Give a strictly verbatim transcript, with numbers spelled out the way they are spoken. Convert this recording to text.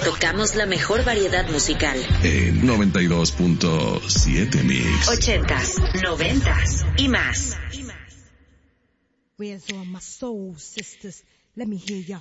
Tocamos la mejor variedad musical. En noventa y dos punto siete Mix. Ochentas, noventas y más. Where's all my soul sisters? Let me hear your